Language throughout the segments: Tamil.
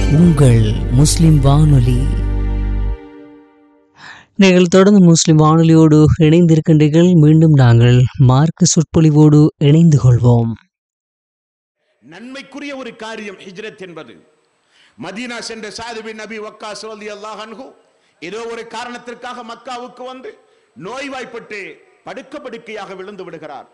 உங்கள் முஸ்லிம் வானொலி. நீங்கள் தொடர்ந்து முஸ்லிம் வானொலியோடு இணைந்திருக்கின்றீர்கள். மீண்டும் நாங்கள் மார்க்க சொற்பொழிவோடு இணைந்து கொள்வோம். நன்மைக்குரிய ஒரு காரியம் ஹிஜ்ரத் என்பது. மதீனா சென்ற சாத் பின் அபி வக்காஸ் ரலியல்லாஹு அன்ஹு ஏதோ ஒரு காரணத்திற்காக மக்காவுக்கு வந்து நோய்வாய்ப்பட்டு படுக்கையாக விழுந்து விடுகிறார்.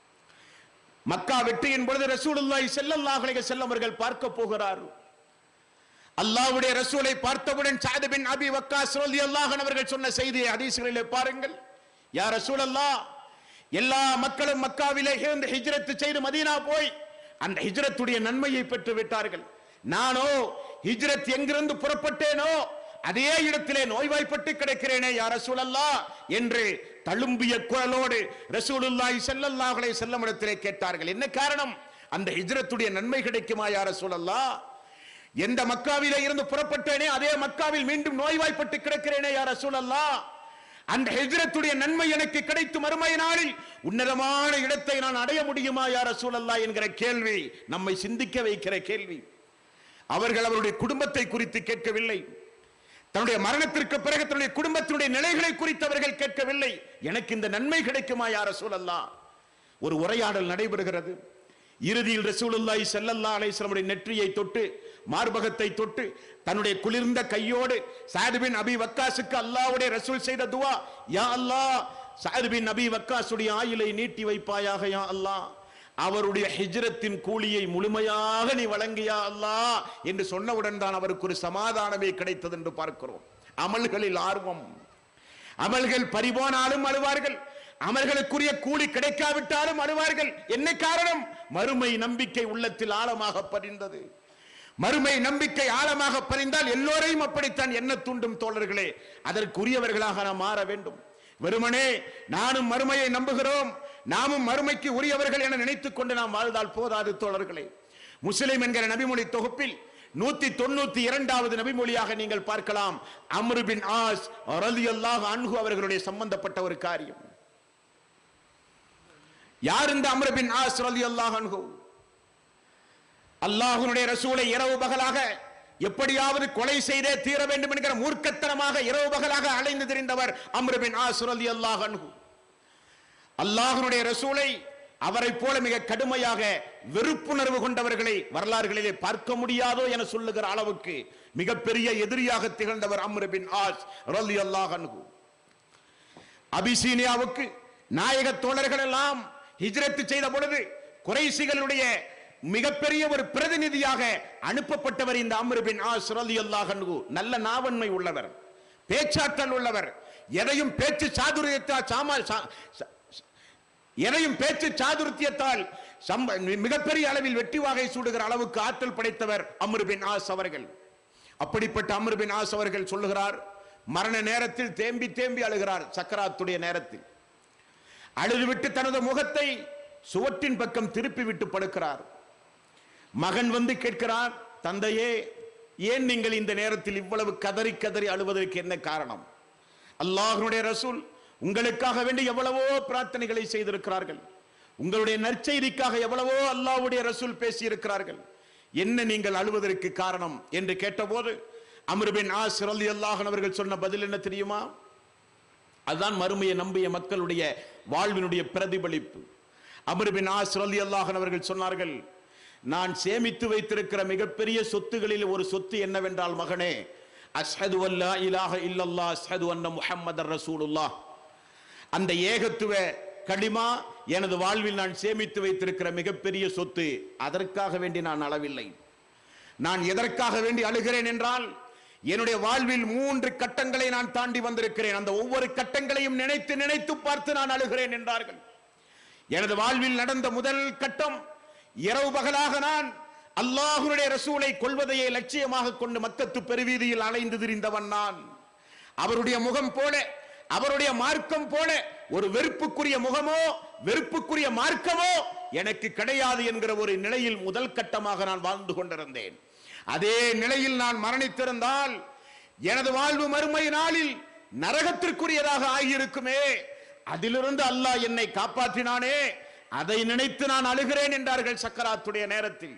மக்கா வெற்றியின் பொழுது ரசூலுல்லாஹி ஸல்லல்லாஹு அலைஹி வஸல்லம் அவர்கள் பார்க்க போகிறார். அல்லாஹ்வுடைய ரசூலை பார்த்தவுடன் சாத் பின் அபி வக்காஸ் ரலியல்லாஹு அன்ஹு அவர்கள் சொன்ன செய்தியை ஹதீஸ்களிலே பாருங்கள். யா ரசூலல்லாஹ், எல்லா மக்களும் மக்காவிலே இருந்து ஹிஜ்ரத் செய்து மதீனா போய் அந்த ஹிஜ்ரத்துடைய நன்மையை பெற்று விட்டார்கள். நானோ ஹிஜ்ரத் எங்கிருந்து புறப்பட்டேனோ அதே இடத்திலே நோய்வாய்ப்பட்டு கிடக்கிறேனே யா ரசூலல்லாஹ் என்று தழும்பிய குரலோடு ரசூலுல்லாஹி ஸல்லல்லாஹு அலைஹி வஸல்லம் இடத்திலே கேட்டார்கள். என்ன காரணம்? அந்த ஹிஜ்ரத்துடைய நன்மை கிடைக்குமா யா ரசூலல்லாஹ்? எந்த மக்காவிலே இருந்து புறப்பட்டேனே அதே மக்காவில் மீண்டும் நோய்வாய்ப்பட்டு கிடக்கிறேனே யா ரசூலல்லாஹ், அந்த ஹிஜ்ரத்துடைய நன்மை எனக்கு கிடைத்து மறுமை நாளில் உன்னதமான இடத்தை நான் அடைய முடியுமா யா ரசூலல்லாஹ் என்கிற கேள்வி நம்மை சிந்திக்க வைக்கிற கேள்வி. அவர்கள் அவருடைய குடும்பத்தை குறித்து கேட்கவில்லை. தன்னுடைய மரணத்திற்கு பிறகு தன்னுடைய குடும்பத்தினுடைய நிலைகளை குறித்து அவர்கள் கேட்கவில்லை. எனக்கு இந்த நன்மை கிடைக்குமா யா ரசூலல்லாஹ்? ஒரு உரையாடல் நடைபெறுகிறது. இறுதியில் ரசூலுல்லாஹி ஸல்லல்லாஹு அலைஹி வஸல்லம் நெற்றியை தொட்டு மார்பகத்தை தொட்டு தன்னுடைய குளிர்ந்த கையோடு சாத் பின் அபி வக்காஸுக்கு அல்லாஹ்வுடைய ரசூல் செய்த துஆ, யா அல்லாஹ், சாத் பின் அபி வக்காஸுடைய ஆயுளை நீட்டி வைப்பாயாக யா அல்லாஹ், அவருடைய ஹிஜ்ரத்தின் கூலியை முழுமையாக நீ வழங்கியா அல்லாஹ் என்று சொன்னவுடன் தான் அவருக்கு ஒரு சமாதானமே கிடைத்தது என்று பார்க்கிறோம். அமல்களில் ஆர்வம், அமல்கள் பறிபோனாலும் அழுவார்கள், அமல்களுக்குரிய கூலி கிடைக்காவிட்டாலும் அழுவார்கள். என்ன காரணம்? மறுமை நம்பிக்கை உள்ளத்தில் ஆழமாக பதிந்தது. மறுமை நம்பிக்கை ஆழமாக பதிந்தால் எல்லோரையும் அப்படித்தான் எண்ண தூண்டும் தோழர்களே. அதற்குரியவர்களாக நாம் மாற வேண்டும். வெறுமனே நானும் மறுமையை நம்புகிறோம், நாமும் மறுமைக்கு உரியவர்கள் என நினைத்துக் கொண்டு நாம் வாழ்ந்தால் போதாது தோழர்களே. முஸ்லிம் என்கிற நபிமொழி தொகுப்பில் 192வது நபிமொழியாக நீங்கள் பார்க்கலாம், அம்ர் பின் ஆஸ் ரலியல்லாஹு அன்ஹு அவர்களுடைய சம்பந்தப்பட்ட ஒரு காரியம். யார் இந்த அம்ர் பின் ஆஸ் ரலியல்லாஹு அன்ஹு? அல்லாஹ்வுடைய ரசூலை இரவு பகலாக எப்படியாவது கொலை செய்தே தீர வேண்டும் என்கிற மூர்க்கத்தனமாக இரவு பகலாக அலைந்து திரிந்தவர் அம்ர் பின் ஆஸ் ரலியல்லாஹு அன்ஹு. அல்லாஹ்வுடைய ரசூலை அவரை போல மிக கடுமையாக வெறுப்புணர்வு கொண்டவர்களை வரலாறுகளிலே பார்க்க முடியாதோ என சொல்லுகிற அளவுக்கு மிகப்பெரிய எதிரியாக திகழ்ந்தவர் அம்ர் பின் ஆஸ் ரலியல்லாஹு அன்ஹு. அபிசீனியாவுக்கு நாயக தோழர்கள் எல்லாம் ஹிஜ்ரத் செய்த பொழுது குறைஷிகளுடைய மிகப்பெரிய ஒரு பிரதிநிதியாக அனுப்பப்பட்டவர் இந்த அம்ர் பின் ஆஸ் ரலியல்லாஹு அன்ஹு. நல்ல நாவன்மை உள்ளவர், பேச்சாற்றல் உள்ளவர், எதையும் பேச்சு சாதுரியத்தால் மிகப்பெரிய அளவில் வெற்றி வாகை சூடுகிற அளவுக்கு ஆற்றல் படைத்தவர் அம்ர் பின் ஆஸ் அவர்கள். அப்படிப்பட்ட அம்ர் பின் ஆஸ் அவர்கள் சொல்லுகிறார், மரண நேரத்தில் தேம்பி தேம்பி அழுகிறார். சக்கராத்துடைய நேரத்தில் அழுதுவிட்டு தனது முகத்தை சுவற்றின் பக்கம் திருப்பி விட்டு படுக்கிறார். மகன் வந்து கேட்கிறார், தந்தையே, ஏன் நீங்கள் இந்த நேரத்தில் இவ்வளவு கதறி கதறி அழுவதற்கு என்ன காரணம்? அல்லாஹ்வுடைய ரசூல் உங்களுக்காக வேண்டி எவ்வளவோ பிரார்த்தனைகளை செய்திருக்கிறார்கள், உங்களுடைய நற்செய்திக்காக எவ்வளவோ அல்லாஹ்வுடைய ரசூல் பேசி இருக்கிறார்கள், என்ன நீங்கள் அழுவதற்கு காரணம் என்று கேட்டபோது அம்ர் பின் ஆஸ் ரலியல்லாஹு அன்ஹு அவர்கள் சொன்ன பதில் என்ன தெரியுமா? அதுதான் மறுமையை நம்பிய மக்களுடைய வாழ்வினுடைய பிரதிபலிப்பு. அம்ர் பின் ஆஸ் ரலியல்லாஹு அன்ஹு அவர்கள் சொன்னார்கள், நான் சேமித்து வைத்திருக்கிற மிகப்பெரிய சொத்துகளில் ஒரு சொத்து என்னவென்றால், மகனே, அஷ்ஹது அல்லா இலாஹ இல்லல்லாஹ் அஷ்ஹது அன்ன முஹம்மதர் ரசூலுல்லாஹ், அந்த ஏகத்துவ கலிமா எனது வாழ்வில் நான் சேமித்து வைத்திருக்கிற மிகப்பெரிய சொத்து. அதற்காக வேண்டி நான் அழவில்லை. நான் எதற்காக வேண்டி அழுகிறேன் என்றால், என்னுடைய வாழ்வில் 3 கட்டங்களை நான் தாண்டி வந்திருக்கிறேன். அந்த ஒவ்வொரு கட்டங்களையும் நினைத்து நினைத்து பார்த்து நான் அழுகிறேன் என்றார்கள். எனது வாழ்வில் நடந்த முதல் கட்டம், இரவு பகலாக நான் அல்லாஹ்வுடைய ரசூலை கொல்வதையே லட்சியமாக கொண்டு மக்கத்து பெருவீதியில் அலைந்து திரிந்தவன் நான். அவருடைய முகம் போல, அவருடைய மார்க்கம் போல ஒரு வெறுப்புக்குரிய முகமோ வெறுப்புக்குரிய மார்க்கமோ எனக்கு கிடையாது என்கிற ஒரு நிலையில் முதல் கட்டமாக நான் வாழ்ந்து கொண்டிருந்தேன். அதே நிலையில் நான் மரணித்திருந்தால் எனது வாழ்வு மறுமை நாளில் நரகத்திற்குரியதாக ஆகியிருக்குமே. அதிலிருந்து அல்லாஹ் என்னை காப்பாற்றினானே, அதை நினைத்து நான் அழுகிறேன் என்றார்கள் சக்கராத்துடைய நேரத்தில்.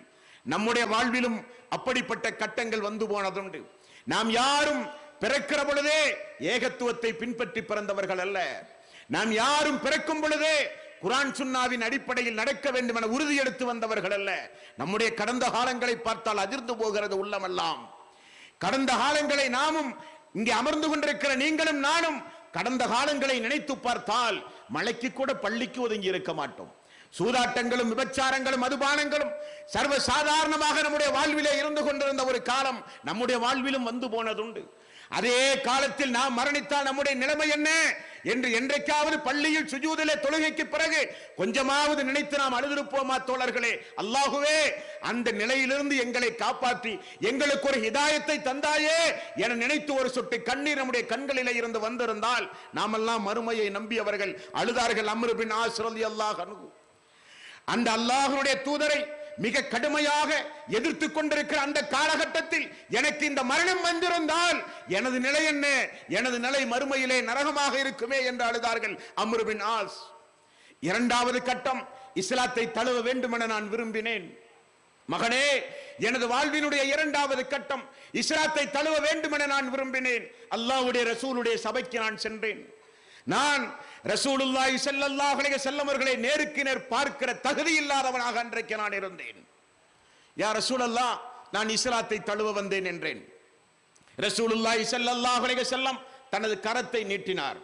நம்முடைய வாழ்விலும் அப்படிப்பட்ட கட்டங்கள் வந்து போனதுண்டு. நாம் யாரும் பிறக்கிற பொழுதே ஏகத்துவத்தை பின்பற்றி பிறந்தவர்கள் அல்ல. நாம் யாரும் பிறக்கும் பொழுதே குர்ஆன் சுன்னாவின் அடிப்படையில் நடக்க வேண்டும் என உறுதி எடுத்து வந்தவர்கள் அல்ல. நம்முடைய கடந்த காலங்களை பார்த்தால் அதிர்ந்து போகிறது உள்ளமெல்லாம். கடந்த காலங்களை நாமும் இங்கே அமர்ந்து கொண்டிருக்கிற நீங்களும் நானும் கடந்த காலங்களை நினைத்து பார்த்தால் மலைக்கு கூட பள்ளிக்கு ஒதுங்கி இருக்க மாட்டோம். சூதாட்டங்களும் விபச்சாரங்களும் மதுபானங்களும் சர்வ சாதாரணமாக நம்முடைய வாழ்விலே இருந்து கொண்டிருந்த ஒரு காலம் நம்முடைய வாழ்விலும் வந்து போனதுண்டு. அதே காலத்தில் நாம் மரணித்தால் நம்முடைய நிலைமை என்ன என்று என்றைக்காவது பள்ளியில் சுஜூதிலே தொழுகைக்கு பிறகு கொஞ்சமாவது நினைத்து நாம் அழுதிருப்போமா தோழர்களே? அல்லாஹுவே, அந்த நிலையிலிருந்து எங்களை காப்பாற்றி எங்களுக்கு ஒரு ஹிதாயத்தை தந்தாயே என நினைத்து ஒரு சொட்டு கண்ணீர் நம்முடைய கண்களிலே இருந்து வந்திருந்தால் நாமெல்லாம் மறுமையை நம்பியவர்கள் அழுதார்கள். அம்ர் பின் ஆஸ் ரலியல்லாஹு அன்ஹு அந்த அல்லாஹ்வுடைய தூதரை மிக கடுமையாக எதிர்த்து கொண்டிருக்கிற அந்த காலகட்டத்தில் எனக்கு இந்த மரணம் வந்திருந்தால் எனது நிலை என்ன? எனது நிலை மறுமையிலே நரகமாக இருக்குமே என்று அழுதார்கள் அம்ர் பின் ஆஸ். இரண்டாவது கட்டம், இஸ்லாத்தை தழுவ வேண்டும் என நான் விரும்பினேன். மகனே, எனது வாழ்வினுடைய இரண்டாவது கட்டம் இஸ்லாத்தை தழுவ வேண்டும் என நான் விரும்பினேன். அல்லாஹ்வுடைய ரசூலுடைய சபைக்கு நான் சென்றேன். நான் ரசூலுல்லாஹி ஸல்லல்லாஹு அலைஹி வஸல்லம் அவர்களை நேருக்கு நேர் பார்க்கிற தகுதி இல்லாதவனாக அன்றைக்கு நான் இருந்தேன். யா ரசூலல்லாஹ், நான் இஸ்லாத்தை தழுவ வந்தேன் என்றேன். ரசூலுல்லாஹி ஸல்லல்லாஹு அலைஹி வஸல்லம் தனது கரத்தை நீட்டினார்.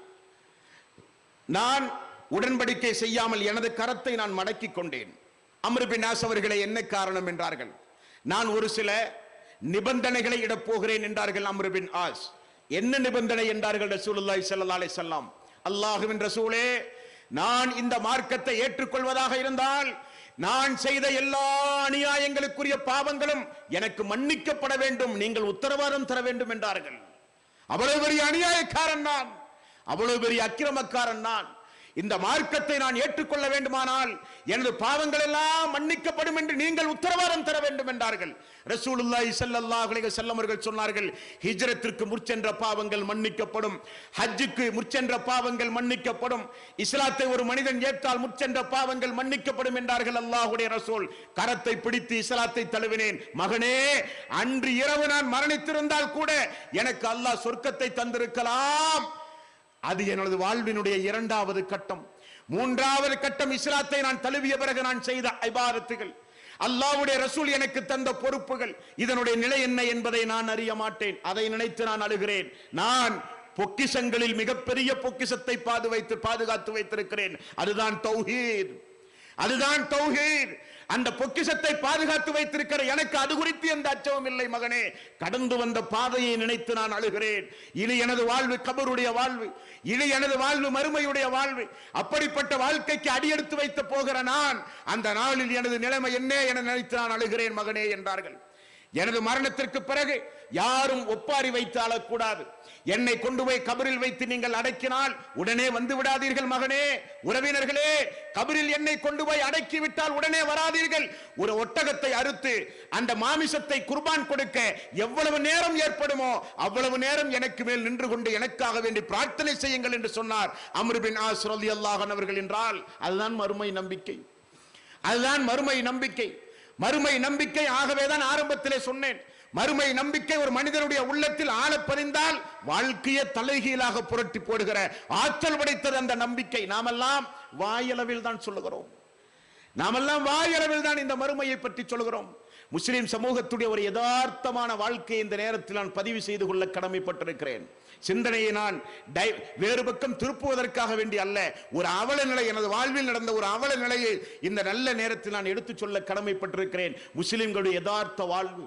நான் உடன்படிக்கை செய்யாமல் எனது கரத்தை நான் மடக்கிக் கொண்டேன். அம்ர் பின் ஆஸ் அவர்களே, என்ன காரணம் என்றார்கள். நான் ஒரு சில நிபந்தனைகளை இடப் போகிறேன் என்றார்கள் அம்ர் பின் ஆஸ். என்ன நிபந்தனை என்றார்கள் ரசூலுல்லாஹி ஸல்லல்லாஹு அலைஹி வஸல்லம். அல்லாஹ்வின் ரசூலே, நான் இந்த மார்க்கத்தை ஏற்றுக்கொள்வதாக இருந்தால் நான் செய்த எல்லா அநியாயங்களுக்குரிய பாவங்களும் எனக்கு மன்னிக்கப்பட வேண்டும், நீங்கள் உத்தரவாதம் தர வேண்டும் என்றார்கள். அவ்வளவு பெரிய அநியாயக்காரன் நான், அவ்வளவு பெரிய அக்கிரமக்காரன் நான். இந்த மார்க்கத்தை நான் ஏற்றுக்கொள்ள வேண்டுமானால் எனது பாவங்கள் எல்லாம் மன்னிக்கப்படும் என்று நீங்கள் உத்தரவாதம் தர வேண்டும் என்றார்கள். ரசூலுல்லாஹி ஸல்லல்லாஹு அலைஹி வஸல்லம் அவர்கள் சொன்னார்கள், ஹிஜ்ரத்திற்கு முற்சென்ற பாவங்கள் மன்னிக்கப்படும், ஹஜ்ஜுக்கு முற்சென்ற பாவங்கள் மன்னிக்கப்படும், இஸ்லாத்தை ஒரு மனிதன் ஏற்றால் முற்சென்ற பாவங்கள் மன்னிக்கப்படும் என்றார்கள் அல்லாஹ்வுடைய ரசூல். கரத்தை பிடித்து இஸ்லாத்தை தழுவினேன். மகனே, அன்று இரவு நான் மரணித்திருந்தால் கூட எனக்கு அல்லாஹ் சொர்க்கத்தை தந்திருக்கலாம். அது எனது வாழ்வினுடைய இரண்டாவது கட்டம். மூன்றாவது கட்டம், இஸ்லாத்தை நான் தழுவிய பிறகு நான் செய்த இபாதத்துகள், அல்லாஹ்வுடைய ரசூல் எனக்கு தந்த பொறுப்புகள், இதனுடைய நிலை என்ன என்பதை நான் அறிய மாட்டேன். அதை நினைத்து நான் அழுகிறேன். நான் பொக்கிஷங்களில் மிகப்பெரிய பொக்கிஷத்தை பாதுகாத்து வைத்திருக்கிறேன். அதுதான் தௌஹீத், அதுதான் தௌஹீத். அந்த பொக்கிஷத்தை பாதுகாத்து வைத்திருக்கிற எனக்கு அது குறித்து எந்த அச்சமும் இல்லை. மகனே, கடந்து வந்த பாதையை நினைத்து நான் அழுகிறேன். இனி எனது வாழ்வு கபருடைய வாழ்வு, இனி எனது வாழ்வு மறுமையுடைய வாழ்வு. அப்படிப்பட்ட வாழ்க்கைக்கு அடியெடுத்து வைத்து போகிற நான் அந்த நாளில் எனது நிலைமை என்ன என நினைத்து நான் அழுகிறேன் மகனே என்றார்கள். எனது மரணத்திற்கு பிறகு யாரும் ஒப்பாரி வைத்து அழக்கூடாது. என்னை கொண்டு போய் கபரில் வைத்து நீங்கள் அடக்கினால் உடனே வந்து விடாதீர்கள் மகனே. உறவினர்களே, கபரில் என்னை கொண்டு போய் அடக்கி விட்டால் உடனே வராதீர்கள். ஒரு ஒட்டகத்தை அறுத்து அந்த மாமிசத்தை குர்பான் கொடுக்க எவ்வளவு நேரம் ஏற்படுமோ அவ்வளவு நேரம் எனக்கு மேல் நின்று கொண்டு எனக்காக வேண்டி பிரார்த்தனை செய்யுங்கள் என்று சொன்னார் அம்ர் பின் ஆஸ் ரலியல்லாஹு அன்ஹு அவர்கள். என்றால் அதுதான் மறுமை நம்பிக்கை, அதுதான் மறுமை நம்பிக்கை. மறுமை நம்பிக்கை, ஆகவேதான் ஆரம்பத்திலே சொன்னேன், மறுமை நம்பிக்கை ஒரு மனிதனுடைய உள்ளத்தில் ஆழப்பதிந்தால் வாழ்க்கையை தலைகீழாக புரட்டி போடுகிற ஆற்றல் படைத்தது அந்த நம்பிக்கை. நாமெல்லாம் வாயளவில் தான் சொல்லுகிறோம், நாமெல்லாம் வாயளவில் தான் இந்த மறுமையை பற்றி சொல்கிறோம். முஸ்லிம் சமூகத்துடைய ஒரு யதார்த்தமான வாழ்க்கையை இந்த நேரத்தில் நான் பதிவு செய்து கொள்ள கடமைப்பட்டிருக்கிறேன். சிந்தனையை நான் வேறு பக்கம் திருப்புவதற்காக வேண்டி அல்ல, ஒரு அவல நிலை, எனது வாழ்வில் நடந்த ஒரு அவல நிலையை இந்த நல்ல நேரத்தில் நான் எடுத்துச் சொல்ல கடமைப்பட்டிருக்கிறேன். முஸ்லிம்களுடைய யதார்த்த வாழ்வு.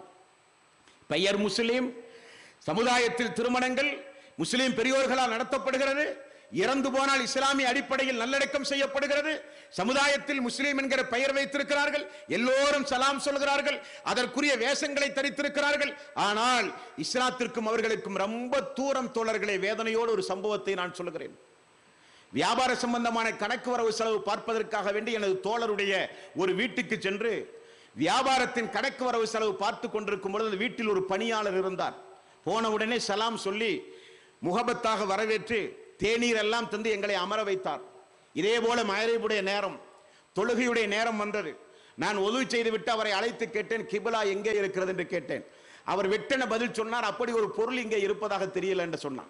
பெயர் முஸ்லிம், சமுதாயத்தில் திருமணங்கள் முஸ்லிம் பெரியோர்களால் நடத்தப்படுகிறது. இறந்து போனால் இஸ்லாமிய அடிப்படையில் நல்லடக்கம் செய்யப்படுகிறது. சமுதாயத்தில் முஸ்லிம் என்கிற பெயர் வைத்திருக்கிறார்கள், எல்லோரும் சலாம் சொல்கிறார்கள், அதற்குரிய வேஷங்களை தரித்திருக்கிறார்கள். ஆனால் இஸ்லாத்திற்கும் அவர்களுக்கும் ரொம்ப தூரம் தோழர்களே. வேதனையோடு ஒரு சம்பவத்தை நான் சொல்லுகிறேன். வியாபார சம்பந்தமான கணக்கு வரவு செலவு பார்ப்பதற்காக வேண்டி எனது தோழருடைய ஒரு வீட்டுக்கு சென்று வியாபாரத்தின் கணக்கு வரவு செலவு பார்த்து கொண்டிருக்கும் பொழுது வீட்டில் ஒரு பணியாளர் இருந்தார். போன உடனே சலாம் சொல்லி முகபத்தாக வரவேற்று தேநீர் எல்லாம் தந்து எங்களை அமர வைத்தார். இதே போல மகரிபுடைய நேரம், தொழுகையுடைய நேரம் வந்தது. நான் ஒது செய்து விட்டு அவரை அழைத்து கேட்டேன், கிபிலா எங்கே இருக்கிறது என்று கேட்டேன். அவர் வெட்டென பதில் சொன்னார், அப்படி ஒரு பொருள் இங்கே இருப்பதாக தெரியல என்று சொன்னான்.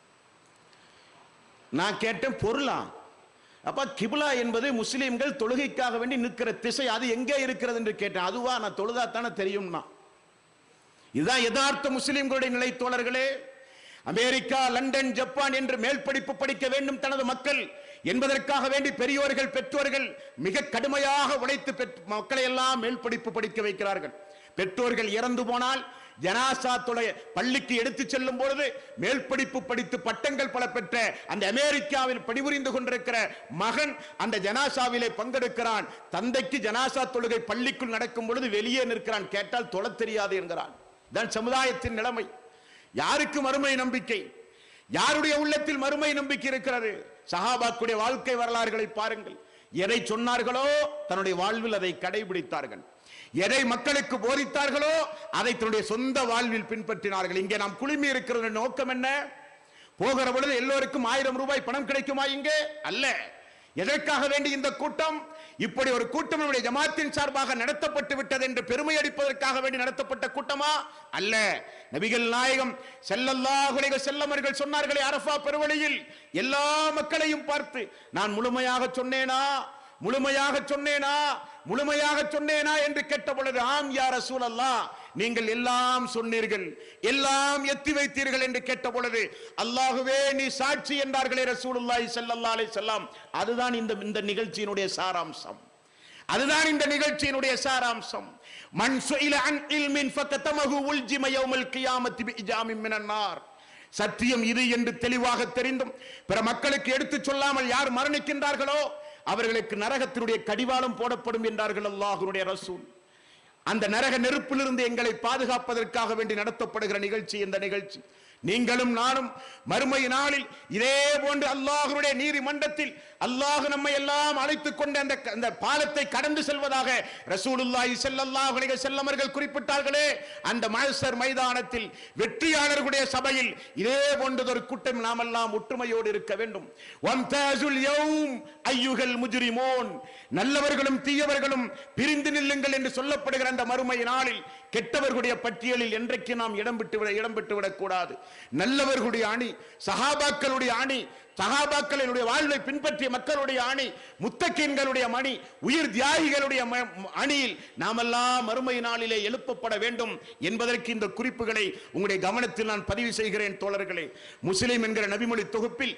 நான் கேட்டேன், பொருளா? அப்ப கிபிலா என்பது முஸ்லிம்கள் தொழுகைக்காக வேண்டி நிற்கிற திசை, அது எங்கே இருக்கிறது என்று கேட்டேன். அதுவா? நான் தொழுதாத்தானே தெரியும்னா. இதுதான் யதார்த்த முஸ்லிம்களுடைய நிலை தோழர்களே. அமெரிக்கா, லண்டன், ஜப்பான் என்று மேல் படிப்பு படிக்க வேண்டும் தனது மக்கள் என்பதற்காக வேண்டி பெரியோர்கள், பெற்றோர்கள் மிக கடுமையாக உழைத்து மக்களை எல்லாம் மேல் படிப்பு படிக்க வைக்கிறார்கள். பெற்றோர்கள் இறந்து போனால் ஜனாசா தொலை பள்ளிக்கு எடுத்து செல்லும் பொழுது மேல் படிப்பு படித்து பட்டங்கள் பல பெற்ற அந்த அமெரிக்காவில் பணிபுரிந்து கொண்டிருக்கிற மகன் அந்த ஜனாசாவிலே பங்கெடுக்கிறான். தந்தைக்கு ஜனாசா தொழுகை பள்ளிக்குள் நடக்கும் பொழுது வெளியே நிற்கிறான். கேட்டால் தொழ தெரியாது என்கிறான். தான் சமுதாயத்தின் நிலைமை. யாருக்கு மறுமை நம்பிக்கை? யாருடைய உள்ளத்தில் மறுமை நம்பிக்கை இருக்கிறது? சஹாபாக்குடைய வாழ்க்கை வரலாறுகளை பாருங்கள். எதை சொன்னார்களோ தன்னுடைய வாழ்வில் அதை கடைபிடித்தார்கள். எதை மக்களுக்கு போதித்தார்களோ அதை தன்னுடைய சொந்த வாழ்வில் பின்பற்றினார்கள். இங்கே நாம் குழுமி இருக்கிற நோக்கம் என்ன? போகிற பொழுது எல்லோருக்கும் 1000 ரூபாய் பணம் கிடைக்குமா? இங்கே அல்ல. எதற்காக வேண்டி இந்த கூட்டம்? இப்படி ஒரு கூட்டம் நம்முடைய ஜமாத்தின் சார்பாக நடத்தப்பட்டு விட்டது என்று பெருமை அடிப்பதற்காக வேண்டி நடத்தப்பட்ட கூட்டமா? அல்ல. நபிகள் நாயகம் ஸல்லல்லாஹு அலைஹி வஸல்லம் அவர்கள் சொன்னார்களே அரஃபா பெருவழியில் எல்லா மக்களையும் பார்த்து, நான் முழுமையாக சொன்னேனா முழுமையாக சொன்னேனா என்று கேட்ட பொழுது, ஆம் யா ரசூலல்லாஹ், நீங்கள் எல்லாம் சொன்னீர்கள், எல்லாம் எத்தி வைத்தீர்கள் என்று கேட்ட பொழுது, அல்லாஹ்வே நீ சாட்சி என்றார்களே ரசூலுல்லாஹி ஸல்லல்லாஹு அலைஹி வஸல்லம். அதுதான் இந்த நிகழ்ச்சியினுடைய சாராம்சம். அதுதான் இந்த நிகழ்ச்சியினுடைய சாராம்சம். மன் சுஇல அன் இல்மின் ஃபகதமஹு உல்ஜிம யௌமல் கியாமத்தி பிஇஜாமின் மினன் நார். சத்தியம் இது என்று தெளிவாக தெரிந்தும் பிற மக்களுக்கு எடுத்துச் சொல்லாமல் யார் மரணிக்கின்றார்களோ அவர்களுக்கு நரகத்தினுடைய கடிவாளம் போடப்படும் என்றார்கள் அல்லாஹ்வுடைய ரசூல். அந்த நரக நெருப்பிலிருந்து எங்களை பாதுகாப்பதற்காக வேண்டி நடத்தப்படுகிற நிகழ்ச்சி இந்த நிகழ்ச்சி. நீங்களும் நானும் மறுமை நாளில் இதே போன்று அல்லாஹ்வுடைய நீதிமன்றத்தில் அல்லாஹ் நம்மை எல்லாம் அழைத்துக் கொண்டு அந்த பாலத்தை கடந்து செல்வதாக ரசூலுல்லாஹி ஸல்லல்லாஹு அலைஹி வஸல்லம் அவர்கள் குறிப்பிட்டார்களே, அந்த மஹ்ஷர் மைதானத்தில் வெற்றியாளர்களுடைய சபையில் இதே போன்றதொரு கூட்டம் நாமெல்லாம் ஒற்றுமையோடு இருக்க வேண்டும். வம்தாஸுல் யௌம் அய்யுஹல் முஜ்ரிமூன். நல்லவர்களும் தீயவர்களும் பிரிந்து நில்லுங்கள் என்று சொல்லப்படுகிற அந்த மறுமை நாளில் கெட்டவர்களுடைய பட்டியலில் என்றைக்கு நாம் இடம் பெற்று விடக்கூடாது. நல்லவர்களுடைய அணி, சஹாபாக்களுடைய அணி, சஹாபாக்களுடைய வாழ்வை பின்பற்றிய மக்களுடைய அணி, முத்தகீன்களுடைய மணி, உயிர் தியாகிகளுடைய அணியில் நாமெல்லாம் மறுமை நாளிலே எழுப்பப்பட வேண்டும் என்பதற்கு இந்த குறிப்புகளை உங்களுடைய கவனத்தில் நான் பதிவு செய்கிறேன் தோழர்களே. முஸ்லிம் என்கிற நபிமொழி தொகுப்பில்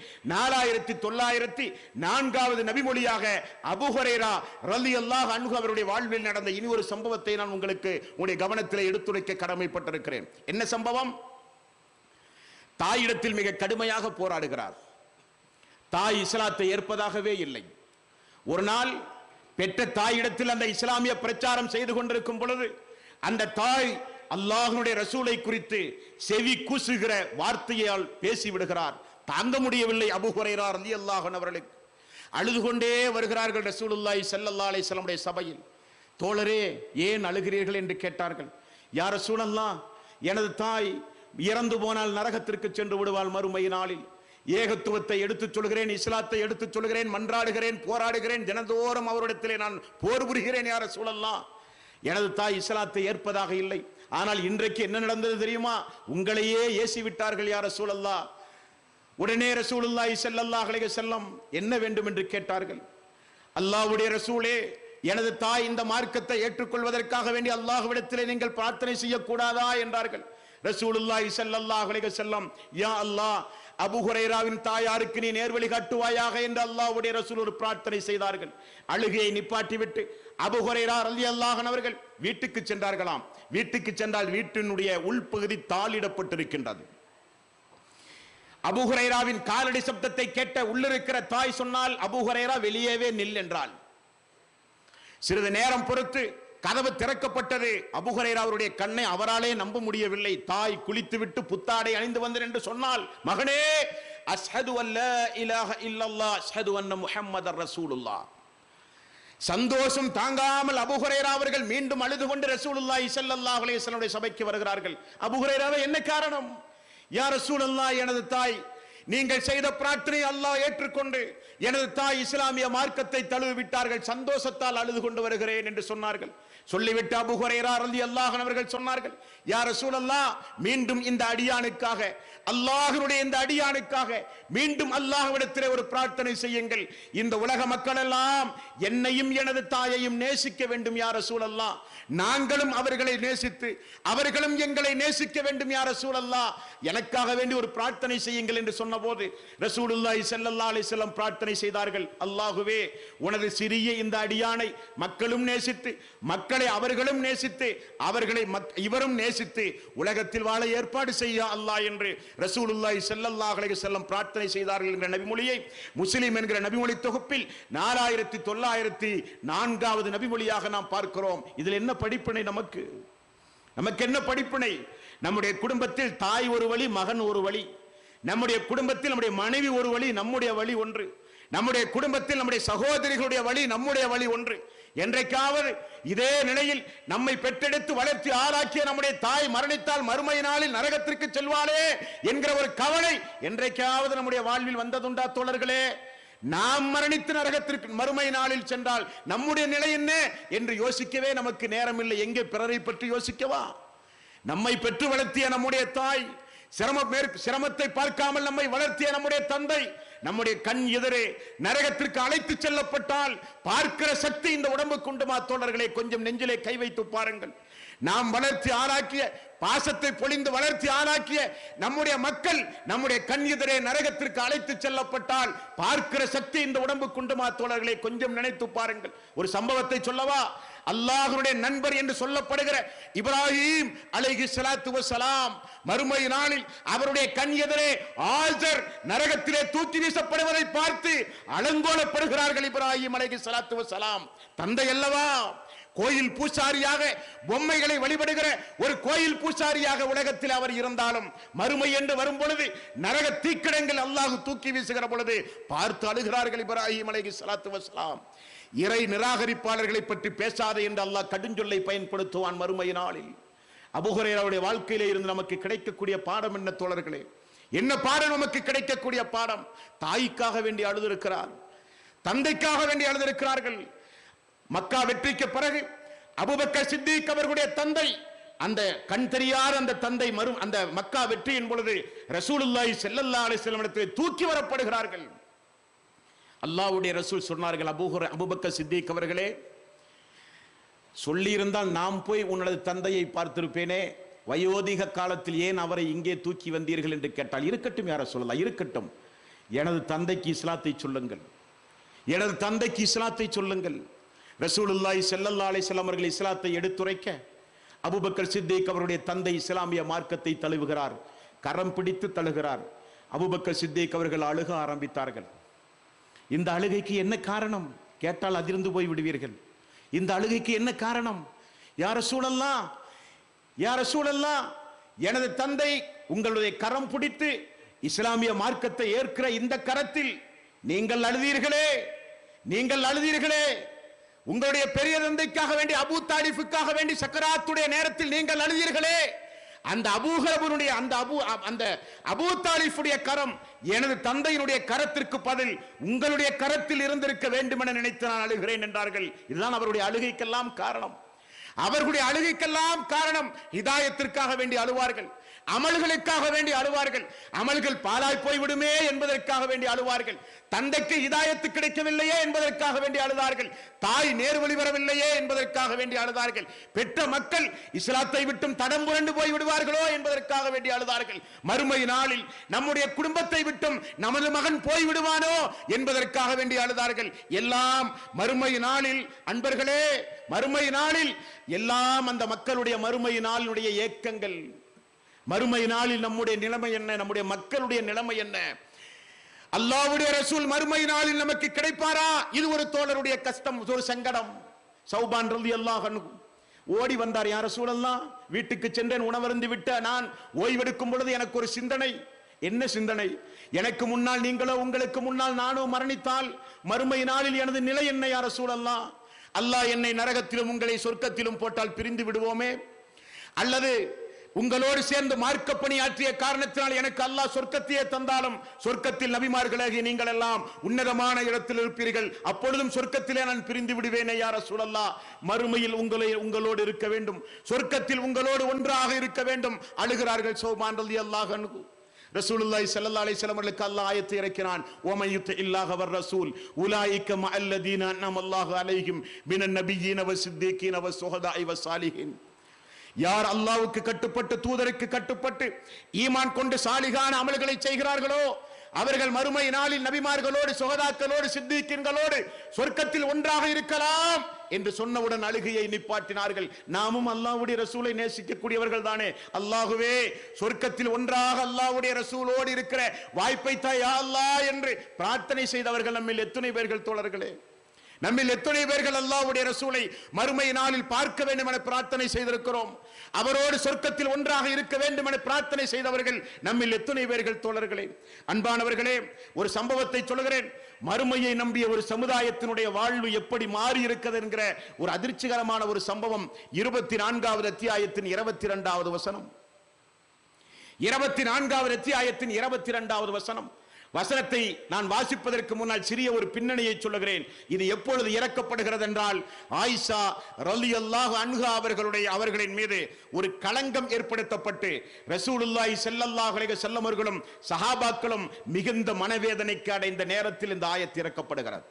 4904வது நபிமொழியாக அபூ ஹுரைரா ரலியல்லாஹு அன்ஹு அவருடைய வாழ்வில் நடந்த இனி ஒரு சம்பவத்தை நான் உங்களுக்கு உங்களுடைய கவனத்தில் எடுத்துரைக்க கடமைப்பட்டிருக்கிறேன். என்ன சம்பவம்? தாயிடத்தில் மிக கடுமையாக போராடுகிறார். தாய் இஸ்லாத்தை ஏற்பதாகவே இல்லை. ஒரு நாள் பெற்ற தாயிடத்தில் அந்த இஸ்லாமிய பிரச்சாரம் செய்து கொண்டிருக்கும் பொழுது அந்த தாய் அல்லாஹ்வுடைய ரசூலை குறித்து செவி கூசுகிற வார்த்தையால் பேசிவிடுகிறார். தாங்க முடியவில்லை அபூ ஹுரைரா ரலியல்லாஹு அன்ஹு அவர்களுக்கு. அழுது கொண்டே வருகிறார்கள் ரசூலுல்லாஹி ஸல்லல்லாஹு அலைஹி வஸல்லம் உடைய சபையில். தோழரே, ஏன் அழுகிறீர்கள் என்று கேட்டார்கள். யா ரசூலல்லாஹ், எனது தாய் இறந்து போனால் நரகத்திற்கு சென்று விடுவாள் மறுமை நாளில். ஏகத்துவத்தை எடுத்துச் சொல்கிறேன், இஸ்லாத்தை எடுத்துச் சொல்கிறேன், மன்றாடுகிறேன், போராடுகிறேன், தினந்தோறும் அவரிடத்திலே நான் போர் புரிகிறேன். யா ரசூலல்லாஹ், எனது தாய் இஸ்லாத்தை ஏற்பதாக இல்லை. ஆனால் இன்றைக்கு என்ன நடந்தது தெரியுமா? உங்களையே ஏசி விட்டார்கள் யா ரசூலல்லாஹ். உடனே ரசூலுல்லாஹி ஸல்லல்லாஹு அலைஹி வஸல்லம் என்ன வேண்டும் என்று கேட்டார்கள். அல்லாஹ்வுடைய ரசூலே, எனது தாய் இந்த மார்க்கத்தை ஏற்றுக்கொள்வதற்காக வேண்டி அல்லாஹ்விடத்திலே நீங்கள் பிரார்த்தனை செய்யக்கூடாதா என்றார்கள். ரசூலுல்லாஹி ஸல்லல்லாஹு அலைஹி வஸல்லம், யா அல்லாஹ், அபூ ஹுரைராவின் தாயாருக்கு நீ நேர்வழி காட்டுவாயாக என்று அல்லாஹ்வுடைய ரசூல் ஒரு பிரார்த்தனை செய்தார்கள். அழுகையை நிப்பாட்டிவிட்டு அபூ ஹுரைரா ரலியல்லாஹு அன்ஹு அவர்கள் வீட்டுக்கு சென்றார்களாம். வீட்டுக்கு சென்றால் வீட்டினுடைய உள்பகுதி தாளிடப்பட்டிருக்கின்றது. அபூ ஹுரைராவின் காலடி சப்தத்தை கேட்ட உள்ளிருக்கிற தாய் சொன்னால், அபூ ஹுரைரா வெளியேவே நில் என்றாள். சிறிது நேரம் பொறுத்து கதவு திறக்கப்பட்டது. அபூ ஹுரைரா அவருடைய கண்ணை அவராலே நம்ப முடியவில்லை. தாய் குளித்துவிட்டு புத்தாடை அணிந்து வந்தேன் என்று சொன்னால், மகனே, அஷ்ஹது அல்லா இலாஹ இல்லல்லாஹ் அஷ்ஹது அன்ன முஹம்மதர் ரசூலுல்லாஹ். சந்தோஷம் தாங்காமல் அபூ ஹுரைரா அவர்கள் மீண்டும் அழுது கொண்டு ரசூலுல்லாஹி ஸல்லல்லாஹு அலைஹி வஸல்லம் சபைக்கு வருகிறார்கள். அபூ ஹுரைராவே, என்ன காரணம்? யா ரசூலல்லாஹ், எனது தாய் நீங்கள் செய்த பிரார்த்தனை அல்லாஹ் ஏற்றுக்கொண்டு எனது தாய் இஸ்லாமிய மார்க்கத்தை தழுவி விட்டார்கள், சந்தோஷத்தால் அழுது கொண்டு வருகிறேன் என்று சொன்னார்கள். சொல்லிவிட்டு அபூ ஹுரைரா ரலியல்லாஹு அன்ஹு அவர்கள் சொன்னார்கள், யா ரசூலல்லாஹ், மீண்டும் இந்த அடியானுக்காக, அல்லாஹ்வுடைய இந்த அடியானுக்காக மீண்டும் அல்லாஹ்விடத்திலே ஒரு பிரார்த்தனை செய்யுங்கள். இந்த உலக மக்கள் எல்லாம் என்னையும் எனது தாயையும் நேசிக்க வேண்டும் யா ரசூலல்லாஹ், நாங்களும் அவர்களை நேசித்து அவர்களும் எங்களை நேசிக்க வேண்டும் யா ரசூலல்லாஹ், எனக்காக வேண்டி ஒரு பிரார்த்தனை செய்யுங்கள் என்று சொன்னபோது ரசூலுல்லாஹி ஸல்லல்லாஹு அலைஹி வஸல்லம் பிரார்த்தனை செய்தார்கள். அல்லாஹ்வே, உனது சிறிய இந்த அடியானை மக்களும் நேசித்து மக்களை அவர்களும் நேசித்து அவர்களை இவரும் நேசித்து உலகத்தில் வாழ ஏற்பாடு செய்ய அல்லாஹ் என்று ரசூலுல்லாஹி ஸல்லல்லாஹு அலைஹி வஸல்லம் பிரார்த்தனை செய்தார்கள் என்ற நபிமொழியை முஸ்லிம் என்கிற நபிமொழி தொகுப்பில் 4904வது நபிமொழியாக நாம் பார்க்கிறோம். இதில் என்ன படிப்பினை நமக்கு என்ன படிப்பினை? நம்முடைய குடும்பத்தில் தாய் ஒரு வழி, மகன் ஒரு வழி. நம்முடைய குடும்பத்தில் நம்முடைய மனைவி ஒரு வழி, நம்முடைய வழி ஒன்று. நம்முடைய குடும்பத்தில் நம்முடைய சகோதரிகளுடைய வழி, நம்முடைய வழி ஒன்று. என்றைக்காவது இதே நிலையில் நம்மை பெற்றெடுத்து வளர்த்தி ஆளாக்கிய நம்முடைய தாய் மரணித்தால் மறுமை நாளில் நரகத்திற்கு செல்வாளே என்கிற ஒரு கவலை என்றைக்காவது நம்முடைய வாழ்வில் வந்ததுண்டா தோழர்களே? நாம் மரணித்து நரகத்திற்கு மறுமை நாளில் சென்றால் நம்முடைய நிலை என்ன என்று யோசிக்கவே நமக்கு நேரம் இல்லை. எங்கே பிறரை பற்றி யோசிக்கவா? நம்மை பெற்று வளர்த்திய நம்முடைய தாய், சிரமத்தை பார்க்காமல் நம்மை வளர்த்திய நம்முடைய தந்தை நம்முடைய கண் எதிரே நரகத்திற்கு அழைத்து செல்லப்பட்டால் பார்க்கிற சக்தி இந்த உடம்புக்கு உண்டுமா தோழர்களே? கொஞ்சம் நெஞ்சிலே கை வைத்து பாருங்கள். நாம் வளர்ச்சி ஆளாக்கிய, பாசத்தை பொழிந்து வளர்ச்சி ஆளாக்கிய நம்முடைய மக்கள் நம்முடைய கண் எதிரே நரகத்திற்கு அழைத்து செல்லப்பட்டால் பார்க்கிற சக்தி இந்த உடம்புக்கு உண்டுமா தோழர்களே? கொஞ்சம் நினைத்து பாருங்கள். ஒரு சம்பவத்தை சொல்லவா? அல்லாஹ்வுடைய நண்பர் என்று சொல்லப்படுகிற இப்ராஹிம் அலைஹிஸ்ஸலாத்து வஸ்ஸலாம் மறுமை நாளில் அவருடைய கண் எதிரே ஆஜர் நரகத்திலே தூக்கி வீசப்படுவதை பார்த்து அலங்கோலப்படுகிறார்கள். இப்ராஹிம் அலைஹிஸ்ஸலாத்து வஸ்ஸலாம் தந்தை அல்லவா? கோயில் பூசாரியாக, பொம்மைகளை வழிபடுகிற ஒரு கோயில் பூசாரியாக உலகத்தில் அவர் இருந்தாலும் மறுமை என்று வரும் பொழுது நரக தீக்கிடங்கள் அல்லாஹ் தூக்கி வீசுகிற பொழுது பார்த்து அழுகிறார்கள் இப்ராஹிம் அலைஹிஸ்ஸலாத்து வஸ்ஸலாம். இறை நிராகரிப்பாளர்களை பற்றி பேசாதே என்று அல்லாஹ் கடுஞ்சொல்லை பயன்படுத்துவான் மறுமை நாளில். அபூ ஹுரைராவுடைய வாழ்க்கையிலே இருந்து நமக்கு கிடைக்கக்கூடிய பாடம் என்ன தோழர்களே? என்ன பாடம் நமக்கு கிடைக்கக்கூடிய பாடம்? தாய்க்காக வேண்டி அழுதிருக்கிறார், தந்தைக்காக வேண்டி அழுதிருக்கிறார்கள். மக்கா வெற்றிக்கு பிறகு அபூபக்கர் சித்திக் அவர்களுடைய தந்தை, அந்த கண் தெரியாத அந்த தந்தை அந்த மக்கா வெற்றியின் பொழுது ரசூலுல்லாஹி ஸல்லல்லாஹு அலைஹி வஸல்லம் இடத்தில் தூக்கி வரப்படுகிறார்கள். அல்லாஹ்வுடைய ரசூல் சொன்னார்கள், அபூபக்கர் சித்திக் அவர்களே, சொல்லி இருந்தால் நாம் போய் உனது தந்தையை பார்த்திருப்பேனே, வயோதிக காலத்தில் ஏன் அவரை இங்கே தூக்கி வந்தீர்கள் என்று கேட்டால், இருக்கட்டும் யார சொல்லலாம், இருக்கட்டும், எனது தந்தைக்கு இஸ்லாத்தை சொல்லுங்கள், எனது தந்தைக்கு இஸ்லாத்தை சொல்லுங்கள். ரசூலுல்லாஹி ஸல்லல்லாஹு அலைஹி வஸல்லம் அவர்கள் இஸ்லாத்தை எடுத்துரைக்க அபூபக்கர் சித்திக் அவருடைய தந்தை இஸ்லாமிய மார்க்கத்தை தழுவுகிறார், கரம் பிடித்து தழுகிறார். அபூபக்கர் சித்திக் அவர்கள் அழுக ஆரம்பித்தார்கள். இந்த அழுகைக்கு என்ன காரணம் கேட்டால் அதிர்ந்து போய் விடுவீர்கள். இந்த அழுகைக்கு என்ன காரணம்? யா ரசூலல்லாஹ், யா ரசூலல்லாஹ், எனது தந்தை உங்களுடைய கரம் பிடித்து இஸ்லாமிய மார்க்கத்தை ஏற்கிற இந்த கரத்தில் நீங்கள் அழுதீர்களே, நீங்கள் அழுதீர்களே, உங்களுடைய பெரிய தந்தைக்காக வேண்டி அபூ தாலிஃபுக்காக வேண்டி சக்கராத்துடைய நேரத்தில் நீங்கள் அழுதீர்களே, அந்த அபூஹலபுடைய அந்த அபூ தாலிஃபுடைய கரம் எனது தந்தையினுடைய கரத்திற்கு பதில் உங்களுடைய கரத்தில் இருந்திருக்க வேண்டும் என நினைத்து நான் அழுகிறேன் என்றார்கள். இதுதான் அவருடைய அழுகைக்கெல்லாம் காரணம். அவர்களுடைய அழுகைக்கெல்லாம் காரணம் ஹிதாயத்திற்காக வேண்டி அழுவார்கள், அமல்களுக்காக வேண்டி அழுவார்கள், அமல்கள் பாழாய் போய்விடுமே என்பதற்காக வேண்டி அழுவார்கள், தந்தைக்கு ஹிதாயத்து கிடைக்கவில்லையே என்பதற்காக வேண்டி அழுதார்கள், தாய் நேர்வழி வரவில்லையே என்பதற்காக வேண்டி அழுதார்கள், பெற்ற மக்கள் இஸ்லாத்தை விட்டும் தடம் புரண்டு போய் விடுவார்களோ என்பதற்காக வேண்டி அழுதார்கள், மறுமை நாளில் நம்முடைய குடும்பத்தை விட்டும் நமது மகன் போய் விடுவானோ என்பதற்காக வேண்டி அழுதார்கள். எல்லாம் மறுமை நாளில் அன்பர்களே, மறுமை நாளில் எல்லாம் அந்த மக்களுடைய மறுமை நாளினுடைய ஏக்கங்கள். மறுமை நாளில் நம்முடைய நிலைமை என்ன? நம்முடைய மக்களுடைய நிலைமை என்ன? அல்லாஹ்வுடைய ரசூல் மறுமை நாளில் நமக்கு கிடைப்பாரா? இது ஒரு தோழருடைய கஷ்டம், ஒரு சங்கடம். சௌபான் ரலியல்லாஹு அன்ஹு ஓடி வந்தார். யா ரசூலல்லாஹ், வீட்டுக்கு சென்றேன், உணவருந்து விட்ட நான் ஓய்வெடுக்கும் பொழுது எனக்கு ஒரு சிந்தனை. என்ன சிந்தனை? எனக்கு முன்னால் நீங்களோ உங்களுக்கு முன்னால் நானோ மரணித்தால் மறுமை நாளில் எனது நிலை என்ன? யா ரசூலல்லாஹ், அல்லாஹ் என்னை நரகத்திலும் உங்களை சொர்க்கத்திலும் போட்டால் பிரிந்து விடுவோமே, அல்லது உங்களோடு சேர்ந்து மார்க்க பணியாற்றிய காரணத்தினால் எனக்கு அல்லாஹ் சொர்க்கத்தையே தந்தாலும் சொர்க்கத்தில் நபிமார்களாகிய நீங்கள் எல்லாம் உன்னதமான இடத்தில் இருப்பீர்கள், அப்பொழுதும் சொர்க்கத்திலே நான் பிரிந்து விடுவேனே யா ரசூலல்லாஹ், மறுமையில் உங்களோடு இருக்க வேண்டும், சொர்க்கத்தில் உங்களோடு ஒன்றாக இருக்க வேண்டும். அழுகிறார்கள் சௌபான் ரலியல்லாஹு அன்ஹு. ரசூலுல்லாஹி ஸல்லல்லாஹு அலைஹி வஸல்லம் அவர்களுக்கு அல்லாஹ் ஆயத்தை இறக்கினான், வமன் யுத்திஇல்லாஹ வర్ ரசூல் உலாயிக மஅல்லதீன அன்அமல்லாஹு அலைஹிம் மினன் நபிய்யீன வஸ்ஸித்தீகீன வஸ்ஸுஹதாஇ வஸ்ஸாலிஹீன். யார் அல்லாஹ்வுக்கு கட்டுப்பட்டு தூதருக்கு கட்டுப்பட்டு ஈமான் கொண்டு சாலிகான அமல்களை செய்கிறார்களோ அவர்கள் மறுமை நாளில் நபிமார்களோடு சுஹதாக்களோடு சித்திகீன்களோடு சொர்க்கத்தில் ஒன்றாக இருக்கலாம் என்று சொன்னவுடன் அழுகையை நிப்பாட்டினார்கள். நாமும் அல்லாஹ்வுடைய ரசூலை நேசிக்கக்கூடியவர்கள் தானே, அல்லாஹ்வே சொர்க்கத்தில் ஒன்றாக அல்லாஹ்வுடைய ரசூலோடு இருக்கிற வாய்ப்பை தா யா அல்லாஹ் என்று பிரார்த்தனை செய்தவர்கள் நம்மில் எத்தனை பேர்கள் தோழர்களே? நம்மில் எத்தனை பேர்கள் அல்லாஹ்வுடைய ரசூலை மறுமை நாளில் பார்க்க வேண்டும் என பிரார்த்தனை செய்திருக்கிறோம்? அவரோடு சொர்க்கத்தில் ஒன்றாக இருக்க வேண்டும் என பிரார்த்தனை செய்தவர்கள் நம்மில் எத்தனை பேர்கள் தோழர்களே? அன்பானவர்களே, ஒரு சம்பவத்தை சொல்கிறேன். மறுமையை நம்பிய ஒரு சமுதாயத்தினுடைய வாழ்வு எப்படி மாறி இருக்கிறது என்கிற ஒரு அதிர்ச்சிகரமான ஒரு சம்பவம் 24வது அத்தியாயத்தின் 22வது வசனம். 24வது அத்தியாயத்தின் 22வது வசனம். வசனத்தை நான் வாசிப்பதற்கு முன்னால் சிறிய ஒரு பின்னணியை சொல்லுகிறேன். இது எப்பொழுது இறக்கப்படுகிறது என்றால், ஆயிஷா ரலியல்லாஹு அன்ஹா அவர்களின் மீது ஒரு களங்கம் ஏற்படுத்தப்பட்டு ரசூலுல்லாஹி ஸல்லல்லாஹு அலைஹி வஸல்லம் அவர்களும் சஹாபாக்களும் மிகுந்த மனவேதனைக்கு அடைந்த நேரத்தில் இந்த ஆயத்து இறக்கப்படுகிறது.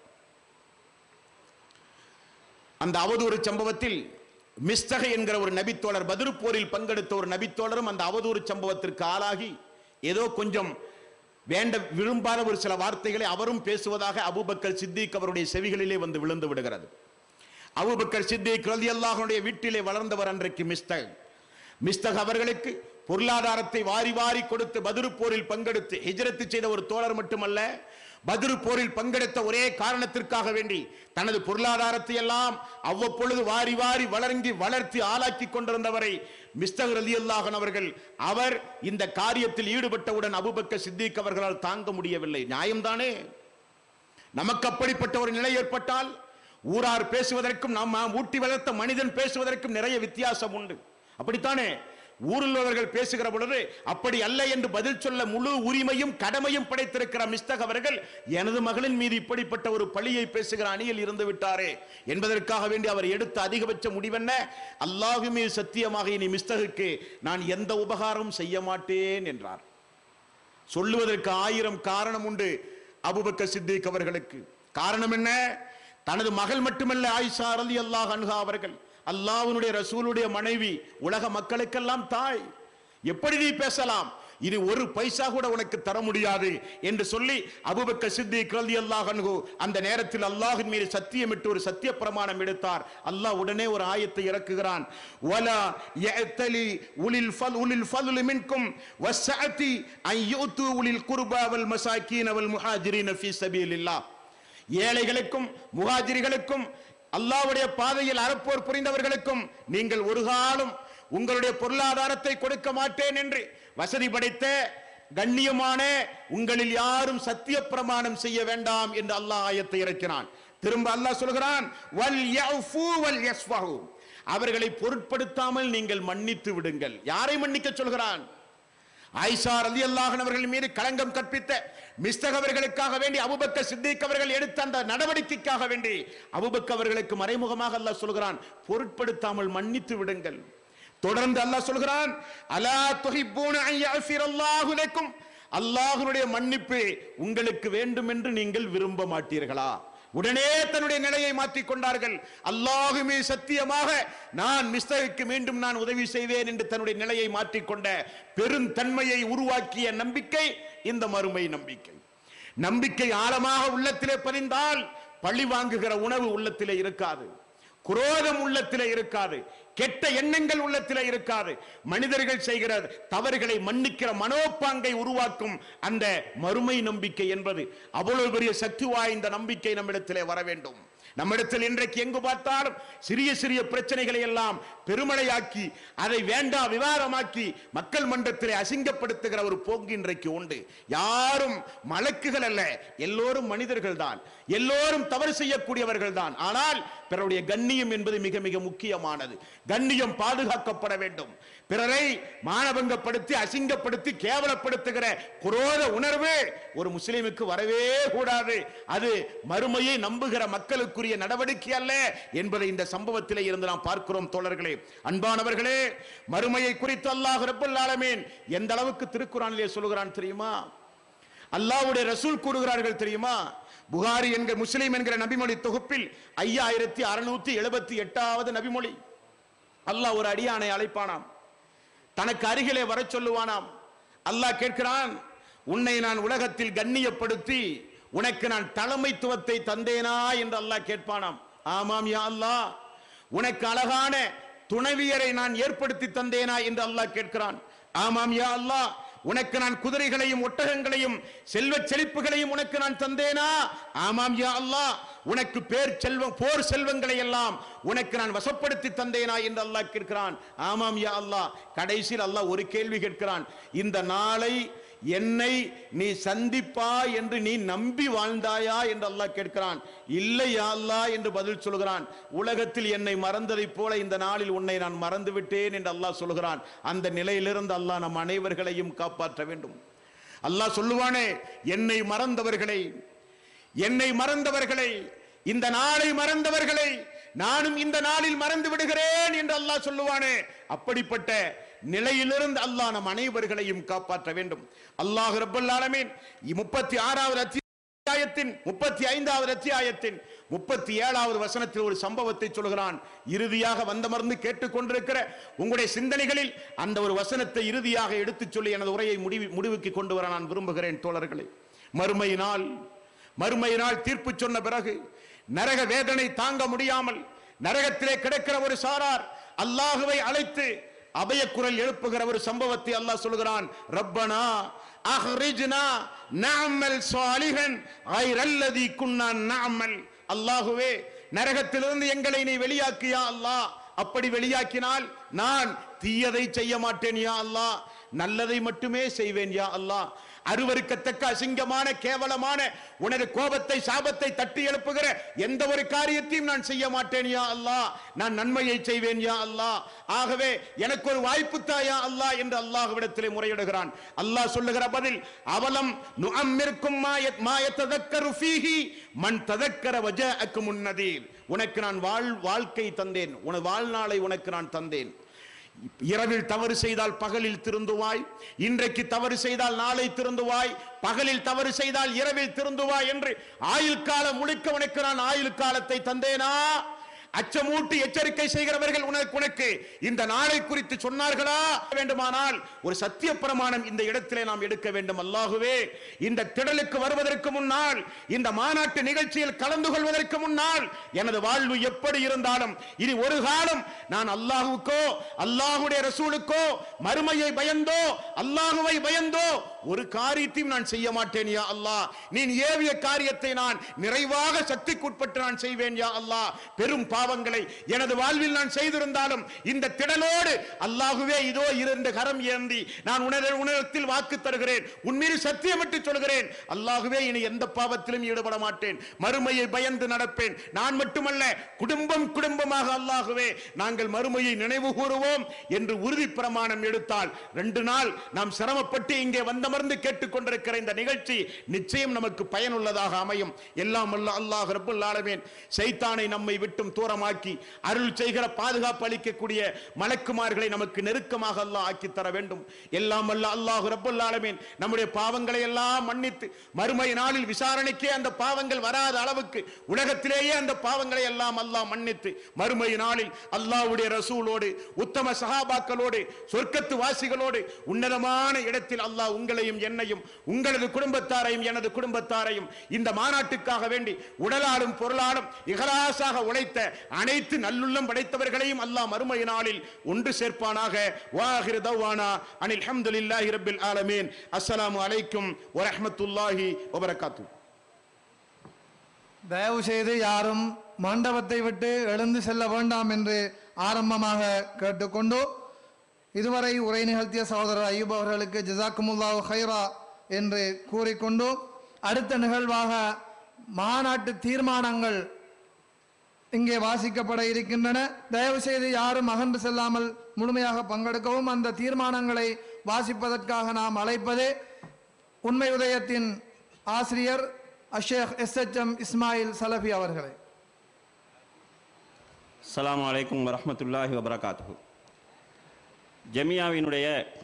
அந்த அவதூறு சம்பவத்தில் மிஸ்தக என்கிற ஒரு நபித்தோழர், பத்ரு போரில் பங்கெடுத்த ஒரு நபித்தோழரும் அந்த அவதூறு சம்பவத்திற்கு ஆளாகி ஏதோ கொஞ்சம் விரும்பாத ஒரு சில வார்த்தைகளை அவரும் பேசுவதாக அபூபக்கர் சித்திக் அவருடைய செவிகளிலே வந்து விழுந்து விடுகிறது. அபூபக்கர் சித்திக் ரலியல்லாஹு அன்ஹுடைய வீட்டிலே வளர்ந்தவர் அன்றைக்கு மிஸ்தக் அவர்களுக்கு பொருளாதாரத்தை வாரி வாரி கொடுத்து பத்ரு போரில் பங்கெடுத்து ஹிஜ்ரத் செய்த ஒரு தோழர் மட்டுமல்ல, பத்ரு போரில் பங்கெடுத்த ஒரே காரணத்திற்காக வேண்டி தனது பொருளாதாரத்தை எல்லாம் அவ்வப்பொழுது வாரி வாரி வளர்த்தி ஆளாக்கி கொண்டிருந்தவரை மிஸ்தக் ரலியல்லாஹு அன்ஹு அவர்கள் அவர் இந்த காரியத்தில் ஈடுபட்டவுடன் அபூபக்கர் சித்திக் அவர்களால் தாங்க முடியவில்லை. நியாயம்தானே? நமக்கு அப்படிப்பட்ட ஒரு நிலை ஏற்பட்டால் ஊரார் பேசுவதற்கும் நாம் ஊட்டி வளர்த்த மனிதன் பேசுவதற்கும் நிறைய வித்தியாசம் உண்டு. அப்படித்தானே? ஊரில் உள்ளவர்கள் பேசுகிற பொழுது அப்படி அல்ல என்று பதில் சொல்ல முழு உரிமையும் கடமையும் படைத்திருக்கிற மிஸ்தக் அவர்கள் எனது மகளின் மீது இப்படிப்பட்ட ஒரு பழியை பேசுகிற அணியில் இருந்து விட்டாரே என்பதற்காக வேண்டி அவர் எடுத்த அதிகபட்ச முடிவென்ன? அல்லாஹ் மீது சத்தியமாக இனி மிஸ்தகுக்கு நான் எந்த உபகாரமும் செய்ய மாட்டேன் என்றார். சொல்லுவதற்கு 1000 காரணம் உண்டு அபூபக்கர் சித்திக் அவர்களுக்கு. காரணம் என்ன? தனது மகள் மட்டுமல்ல, ஆயிஷா ரலியல்லாஹு அன்ஹா அவர்கள் அல்லாஹ்வுடைய ரசூலுடைய மனைவி, உலக மக்களுக்கெல்லாம் தாய். எப்படி நீ பேசலாம்? இது ஒரு பைசா கூட உனக்கு தர முடியாது என்று சொல்லி அபூபக்கர் சித்திக் ரலியல்லாஹு அன்ஹு அந்த நேரத்தில் அல்லாஹ்வின் மீது சத்தியமிட்டு ஒரு சத்திய பிரமாணம் எடுத்தார். அல்லாஹ் உடனே ஒரு ஆயத்தை இறக்குகிறான். வலா யஅதலி உலில் ஃபல் மின்கும் வஸ்ஸஅதி அன் யுது உலில் குர்பா வல் மசாகீன வல் முஹாஜிரின ஃபீ சபீலில்லாஹ். ஏழைகளுக்கும் முஹாஜிர்களுக்கும் அல்லாஹ்வுடைய பாதையில் அறப்போர் புரிந்தவர்களுக்கும் நீங்கள் ஒரு காலம் உங்களுடைய பொருளாதாரத்தை கொடுக்க மாட்டேன் என்று வசதி படைத்த கண்ணியமான உங்களில் யாரும் சத்திய பிரமாணம் செய்ய வேண்டாம் என்று அல்லாஹ் ஆயத்தை இறக்கினான். திரும்ப அல்லாஹ் சொல்கிறான், வல் யஃபு வல் யஸ்ஃபஹு, அவர்களை பொருட்படுத்தாமல் நீங்கள் மன்னித்து விடுங்கள். யாரை மன்னிக்க சொல்கிறான்? ஆயிஷா ரலியல்லாஹு அன்ஹா அவர்கள் மீது களங்கம் கற்பித்த மிஸ்தக் அவர்களுக்காக வேண்டி அபூபக்கர் சித்திக் அவர்கள் எடுத்த அந்த நடவடிக்கைக்காக வேண்டி அபூபக்கர் அவர்களுக்கு மறைமுகமாக அல்லாஹ் சொல்கிறான், பொருட்படுத்தாமல் மன்னித்து விடுங்கள். தொடர்ந்து அல்லாஹ் சொல்கிறான், அலா துஹிப்பூன அன் யஃபிரல்லாஹு லக்கும், அல்லாஹ்வுடைய மன்னிப்பு உங்களுக்கு வேண்டும் என்று நீங்கள் விரும்ப மாட்டீர்களா? உடனே தன்னுடைய நிலையை மாற்றிக் கொண்டார்கள். அல்லாஹ்வுமே சத்தியமாக நான் மிஸ்தகுக்கு மீண்டும் நான் உதவி செய்வேன் என்று தன்னுடைய நிலையை மாற்றிக்கொண்ட பெருந்தன்மையை உருவாக்கிய நம்பிக்கை இந்த மறுமை நம்பிக்கை. நம்பிக்கை ஆழமாக உள்ளத்திலே பதிந்தால் பழி வாங்குகிற உணவு உள்ளத்திலே இருக்காது, குரோதம் உள்ளத்திலே இருக்காது, கெட்ட எண்ணங்கள் உள்ளத்திலே இருக்காது. மனிதர்கள் செய்கிற தவறுகளை மன்னிக்கிற மனோப்பாங்கை உருவாக்கும் அந்த மறுமை நம்பிக்கை என்பது அவ்வளவு பெரிய சக்தி வாய்ந்த நம்பிக்கை நம்மிடத்திலே வர வேண்டும். நம்மிடத்தில் இன்றைக்கு எங்கு பார்த்தாலும் சிறிய சிறிய பிரச்சனைகளை எல்லாம் பெருமழையாக்கி அதை வேண்டா விவாதமாக்கி மக்கள் மன்றத்திலே அசிங்கப்படுத்துகிற ஒரு போக்கு இன்றைக்கு உண்டு. யாரும் மலக்குகள் அல்ல, எல்லோரும் மனிதர்கள் தான், எல்லோரும் தவறு செய்யக்கூடியவர்கள் தான். ஆனால் பிறருடைய கண்ணியம் என்பது மிக மிக முக்கியமானது. கண்ணியம் பாதுகாக்கப்பட வேண்டும். பிறரை மானபங்கப்படுத்தி அசிங்கப்படுத்தி கேவலப்படுத்துகிற குரோத உணர்வு ஒரு முஸ்லிமுக்கு வரவே கூடாது. அது மறுமையை நம்புகிற மக்களுக்குரிய நடவடிக்கை அல்ல என்பதை இந்த சம்பவத்திலே இருந்து நாம் பார்க்கிறோம். தோழர்களே, அன்பானவர்களே, மறுமையை குறித்து அல்லாஹ் ரப்பல் ஆலமீன் எந்த அளவுக்கு திருக்குர்ஆனிலே சொல்கிறான் தெரியுமா? அல்லாஹ்வுடைய ரசூல் கூறுகிறார்கள் தெரியுமா? புகாரி என்கிற முஸ்லிம் என்கிற நபிமொழி தொகுப்பில் 5678வது நபிமொழி. அல்லாஹ் ஒரு அடியானை அழைப்பானாம், தனக்கு அருகிலே வர சொல்லுவானாம். அல்லாஹ் கேட்கிறான், உன்னை நான் உலகத்தில் கண்ணியப்படுத்தி உனக்கு நான் தலைமைத்துவத்தை தந்தேனா என்று அல்லாஹ் கேட்பானாம். ஆமாம் யா அல்லாஹ். உனக்கு அழகான துணைவியரை நான் ஏற்படுத்தி தந்தேனா என்று அல்லாஹ் கேட்கிறான். ஆமாம் யா அல்லாஹ். உனக்கு நான் குதிரைகளையும் ஒட்டகங்களையும் செல்வ செழிப்புகளையும் உனக்கு நான் தந்தேனா? ஆமாம் யா அல்லாஹ். உனக்கு போர் செல்வங்களை எல்லாம் உனக்கு நான் வசப்படுத்தி தந்தேனா என்று அல்லாஹ் கேட்கிறான். ஆமாம் யா அல்லாஹ். கடைசியில் அல்லாஹ் ஒரு கேள்வி கேட்கிறான், இந்த நாளை என்னை நீ சந்திப்பா என்று நீ நம்பி வாழ்ந்தாயா என்று அல்லாஹ் கேட்கிறான். இல்லை யா அல்லாஹ் என்று பதில் சொல்கிறான். உலகத்தில் என்னை மறந்ததைப் போல இந்த நாளில் உன்னை நான் மறந்து விட்டேன் என்று அல்லாஹ் சொல்கிறான். அந்த நிலையிலிருந்து அல்லாஹ் நம் அனைவர்களையும் காப்பாற்ற வேண்டும். அல்லாஹ் சொல்லுவானே, என்னை மறந்தவர்களை இந்த நாளை மறந்தவர்களை நானும் இந்த நாளில் மறந்து விடுகிறேன் என்று அல்லாஹ் சொல்லுவானே, அப்படிப்பட்ட நிலையிலிருந்து அல்லாஹ் நம் அனைவர்களையும் காப்பாற்ற வேண்டும். அல்லாஹ் ரப்பல் ஆலமீன் 36வது அத்தியாயத்தின் 35வது அத்தியாயத்தின் 37வது வசனத்தில் ஒரு சம்பவத்தை சொல்கிறான். இறுதியாக வந்தமர்ந்து கேட்டுக்கொண்டிருக்கிற உங்களுடைய சிந்தனைகளில் அந்த ஒரு வசனத்தை இறுதியாக எடுத்துச் சொல்லி எனது உரையை முடிவுக்கு கொண்டு வர நான் விரும்புகிறேன். தோழர்களே, மறுமையினால் தீர்ப்பு சொன்ன பிறகு நரக வேதனை தாங்க முடியாமல் நரகத்திலே கிடக்கிற ஒரு சாரார் அல்லாஹுவை அழைத்து அபய குரல் எழுப்புகிற ஒரு சம்பவத்தை அல்லாஹ் சொல்கிறான். ரப்பனா அஹ்ரிஜ்னா நஅமல் சாலிஹன் கைரல்லதி குன்னா நஅமல். அல்லாஹுவே, நரகத்திலிருந்து எங்களை நீ வெளியாக்கியா அல்லாஹ். அப்படி வெளியாக்கினால் நான் தீயதை செய்ய மாட்டேன் யா அல்லாஹ், நல்லதை மட்டுமே செய்வேன் யா அல்லாஹ். அருவருக்கத்தக்க அசிங்கமான கேவலமான உனது கோபத்தை சாபத்தை தட்டி எழுப்புகிற எந்த ஒரு காரியத்தையும் நான் செய்ய மாட்டேன் யா அல்லாஹ், நான் நன்மையை செய்வேன் யா அல்லாஹ். ஆகவே எனக்கு ஒரு வாய்ப்பு தாயா அல்லாஹ் என்று அல்லாஹ்விடத்திலே முறையிடுகிறான். அல்லாஹ் சொல்லுகிற பதில், அவலம் நுஅம்மிர்கும் மா யததக்கரு ஃபீஹி மன் ததக்கர வஜாஅக்கும் நதீர். உனக்கு நான் வாழ்க்கை தந்தேன், உனது வாழ்நாளை உனக்கு நான் தந்தேன். இரவில் தவறு செய்தால் பகலில் திருந்துவாய், இன்றைக்கு தவறு செய்தால் நாளை திருந்துவாய், பகலில் தவறு செய்தால் இரவில் திருந்துவாய் என்று ஆயுள் காலம் முழுக்க உனக்கு நான் ஆயுள் காலத்தை தந்தேனா? அச்சமூட்டி எச்சரிக்கை செய்கிறவர்கள் உனக்கு இந்த நாளை குறித்து சொன்னார்களா? வேண்டுமானால் ஒரு சத்திய பிரமாணம் இந்த இடத்திலே நாம் எடுக்க வேண்டும். அல்லாஹுவே, இந்த திடலுக்கு வருவதற்கு முன்னால், இந்த மாநாட்டு நிகழ்ச்சியில் கலந்து கொள்வதற்கு முன்னால் எனது வாழ்வு எப்படி இருந்தாலும் இனி ஒரு காலம் நான் அல்லாஹுக்கோ அல்லாஹுடைய ரசூலுக்கோ மறுமையை பயந்தோ அல்லாஹுவை பயந்தோ ஒரு காரியத்தையும் நான் செய்ய மாட்டேன் யா அல்லாஹ். நீ ஏவிய காரியத்தை நான் நிறைவாக சக்திக்குட்பட்டு நான் செய்வேன் யா அல்லாஹ். பெரும் பாவங்களை எனது வாழ்வில் நான் செய்திருந்தாலும் இந்த திடலோடு அல்லாஹுவே இதோ இரண்டு கரம் ஏந்தி நான் உணரத்தில் வாக்கு தருகிறேன், உன்மீது சத்தியமிட்டு சொல்கிறேன், அல்லாஹுவே இனி எந்த பாவத்திலும் ஈடுபட மாட்டேன், மறுமையை பயந்து நடப்பேன். நான் மட்டுமல்ல, குடும்பமாக அல்லாஹுவே நாங்கள் மறுமையை நினைவு கூறுவோம் என்று உறுதி பிரமாணம் எடுத்தால் 2 நாள் நாம் சிரமப்பட்டு இங்கே வந்தமர்ந்து கேட்டுக்கொண்டிருக்கிற இந்த நிகழ்ச்சி நிச்சயம் நமக்கு பயனுள்ளதாக அமையும். எல்லாம் வல்ல அல்லாஹ் ரப்பல் ஆலமீன் சைத்தானை நம்மை விட்டும் தூரமாக்கி அருள் செய்கிற பாதுகாப்பு அளிக்கக்கூடிய மலக்குமார்களை நமக்கு நெருக்கமாக அல்லாஹ் ஆக்கி தர வேண்டும். எல்லாம் வல்ல அல்லாஹ் ரப்பல் ஆலமீன் நம்முடைய பாவங்களை எல்லாம் மன்னித்து மறுமை நாளில் விசாரணைக்கே அந்த பாவங்கள் வராத அளவுக்கு உலகத்திலேயே அந்த பாவங்களை எல்லாம் அல்லாஹ் மன்னித்து மறுமை நாளில் அல்லாஹ்வுடைய ரசூலோடு உத்தம சஹாபாக்களோடு சொர்க்கத்து வாசிகளோடு உன்னதமான இடத்தில் அல்லாஹ் உங்களையும் என்னையும் உங்களது குடும்பத்தாரையும் எனது குடும்பத்தாரையும் இந்த மாநாட்டுக்காக வேண்டி உடலாலும் பொருளாலும் இகலாசாக உழைத்த அனைத்து நல்லுள்ளம் படைத்தவர்களையும் அல்லாஹ் மறுமை நாளில் ஒன்று சேர்ப்பானாக. வாஹிரு தவ்வானா அனில் ஹம்துலில்லாஹி ரப்பில் ஆலமீன். அஸ்ஸலாமு அலைக்கும் வரஹ்மத்துல்லாஹி வபரகாத்துஹு. தயவு செய்து யாரும் மண்டபத்தை விட்டு எழுந்து செல்ல வேண்டாம் என்று ஆரம்பமாக கேட்டுக்கொண்டு இதுவரை உரை நிகழ்த்திய சகோதரர் அய்யூப் அவர்களுக்கு ஜஸாக்குமுல்லாஹு ஹைரா என்று கூறிக்கொண்டு அடுத்த நிகழ்வாக மாநாட்டு தீர்மானங்கள் இங்கே வாசிக்கப்பட இருக்கின்றன. தயவு செய்து யாரும் அகன்று செல்லாமல் முழுமையாக பங்கெடுக்கவும். அந்த தீர்மானங்களை வாசிப்பதற்காக நாம் அழைப்பது உண்மை உதயத்தின் ஆசிரியர் அஷேக் SHM இஸ்மாயில் சலஃபி அவர்களை. அஸ்ஸலாமு அலைக்கும் வரஹ்மத்துல்லாஹி வபரகாத்துஹு. ஜமியாவினுடைய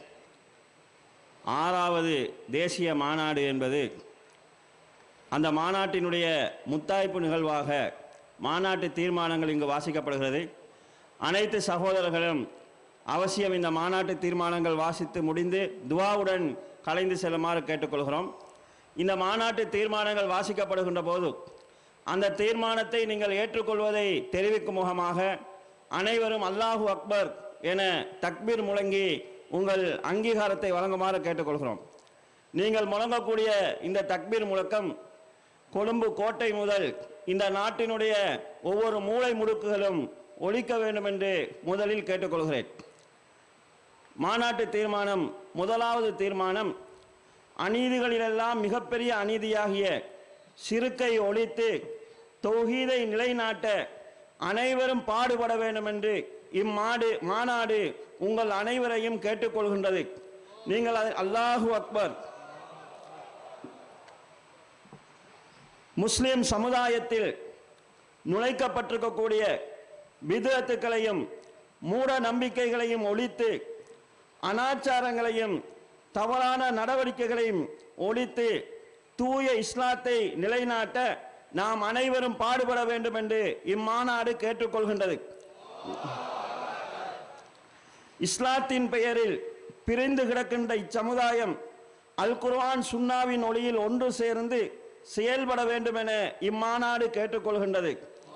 6வது தேசிய மாநாடு என்பது அந்த மாநாட்டினுடைய முத்தாய்ப்பு நிகழ்வாக மாநாட்டு தீர்மானங்கள் இங்கு வாசிக்கப்படுகிறது. அனைத்து சகோதரர்களும் அவசியம் இந்த மாநாட்டு தீர்மானங்கள் வாசித்து முடிந்து துவாவுடன் கலைந்து செல்லுமாறு கேட்டுக்கொள்கிறோம். இந்த மாநாட்டு தீர்மானங்கள் வாசிக்கப்படுகின்ற போது அந்த தீர்மானத்தை நீங்கள் ஏற்றுக்கொள்வதை தெரிவிக்கும் முகமாக அனைவரும் அல்லாஹு அக்பர் என தக்பீர் முழங்கி உங்கள் அங்கீகாரத்தை வழங்குமாறு கேட்டுக்கொள்கிறோம். நீங்கள் முழங்கக்கூடிய இந்த தக்பீர் முழக்கம் கொழும்பு கோட்டை முதல் இந்த நாட்டினுடைய ஒவ்வொரு மூலை முடுக்குகளும் ஒலிக்க வேண்டும் என்று முதலில் கேட்டுக்கொள்கிறேன். மாநாட்டு தீர்மானம், முதலாவது தீர்மானம், அநீதிகளிலெல்லாம் மிகப்பெரிய அநீதியாகிய சிறுக்கை ஒழித்து தௌஹீதை நிலைநாட்ட அனைவரும் பாடுபட வேண்டும் என்று மாநாடு உங்கள் அனைவரையும் கேட்டுக்கொள்கின்றது. நீங்கள் அல்லாஹு அக்பர். முஸ்லிம் சமுதாயத்தில் நுழைக்கப்பட்டிருக்கக்கூடிய பித்அத்துக்களையும் மூட நம்பிக்கைகளையும் ஒழித்து அனாச்சாரங்களையும் தவறான நடவடிக்கைகளையும் ஒழித்து தூய இஸ்லாத்தை நிலைநாட்ட நாம் அனைவரும் பாடுபட வேண்டும் என்று இம்மாநாடு கேட்டுக்கொள்கின்றது. இஸ்லாத்தின் பெயரில் பிரிந்து கிடக்கின்ற இச்சமுதாயம் அல் குர்ஆன் சுன்னாவின் ஒளியில் ஒன்று சேர்ந்து செயல்பட வேண்டும் என இம்மாநாடு கேட்டுக்கொள்கின்றது.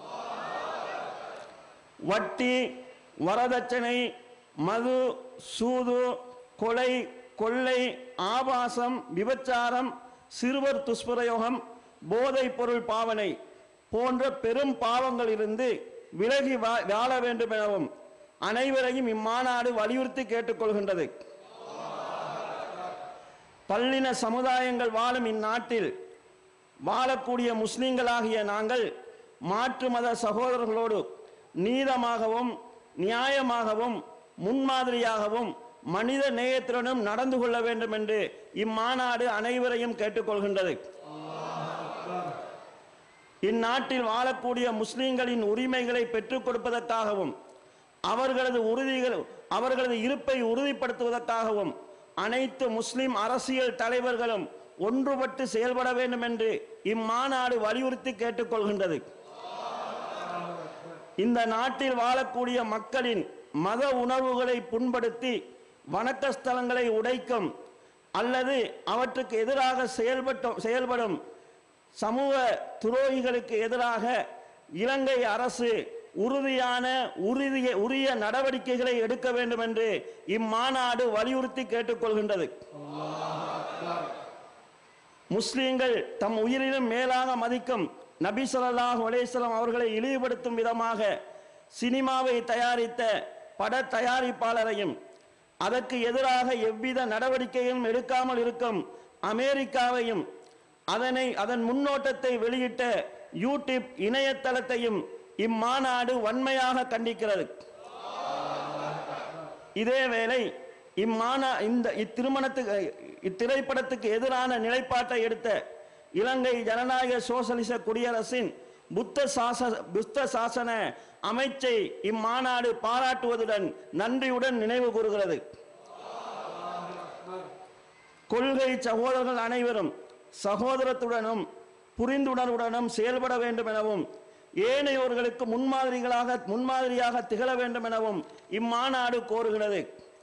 வட்டி, வரதட்சணை, மது, சூது, கொலை, கொள்ளை, ஆபாசம், விபச்சாரம், சிறுவர் துஷ்பிரயோகம், போதைப் பொருள் பாவனை போன்ற பெரும் பாவங்களிலிருந்து விலகி வாழ வேண்டும் எனவும் அனைவரையும் இம்மாநாடு வலியுறுத்தி கேட்டுக்கொள்கின்றது. பல்லின சமுதாயங்கள் வாழும் இந்நாட்டில் வாழக்கூடிய முஸ்லிம்களாகிய நாங்கள் மாற்று மத சகோதரர்களோடு நீதமாகவும் நியாயமாகவும் முன்மாதிரியாகவும் மனித நேயத்துடனும் நடந்து கொள்ள வேண்டும் என்று இம்மாநாடு அனைவரையும் கேட்டுக்கொள்கின்றது. இந்நாட்டில் வாழக்கூடிய முஸ்லிம்களின் உரிமைகளை பெற்றுக் கொடுப்பதற்காகவும் அவர்களது இருப்பை உறுதிப்படுத்துவதற்காகவும் அனைத்து முஸ்லிம் அரசியல் தலைவர்களும் ஒன்றுபட்டு செயல்பட வேண்டும் என்று இம்மாநாடு வலியுறுத்தி கேட்டுக்கொள்கின்றது. இந்த நாட்டில் வாழக்கூடிய மக்களின் மத உணர்வுகளை புண்படுத்தி வணக்க ஸ்தலங்களை உடைக்கும் அல்லது அவற்றுக்கு எதிராக செயல்படும் சமூக துரோகிகளுக்கு எதிராக இலங்கை அரசு உரிய நடவடிக்கைகளை எடுக்க வேண்டும் என்று இம்மாநாடு வலியுறுத்தி கேட்டுக்கொள்கின்றது. முஸ்லிம்கள் தம் உயிரிலும் மேலாக மதிக்கும் நபி ஸல்லல்லாஹு அலைஹி வஸல்லம் அவர்களை இழிவுபடுத்தும் விதமாக சினிமாவை தயாரித்த பட தயாரிப்பாளரையும் அதற்கு எதிராக எவ்வித நடவடிக்கையும் எடுக்காமல் இருக்கும் அமெரிக்காவையும் அதன் முன்னோட்டத்தை வெளியிட்ட யூடியூப் இணையதளத்தையும் இம்மாநாடு வன்மையாக கண்டிக்கிறது. இதேவேளை இத்திரைப்படத்துக்கு எதிரான நிலைப்பாட்டை எடுத்த இலங்கை ஜனநாயக சோசலிச குடியரசின் புத்த சாசன அமைச்சை இம்மாநாடு பாராட்டுவதுடன் நன்றியுடன் நினைவு கூறுகிறது. கொள்கை சகோதரர்கள் அனைவரும் சகோதரத்துடனும் புரிந்துணர்வுடனும் செயல்பட வேண்டும் எனவும் ஏனையோர்களுக்கு முன்மாதிரியாக திகழ வேண்டும் எனவும் இம்மாநாடு கோருகிறது.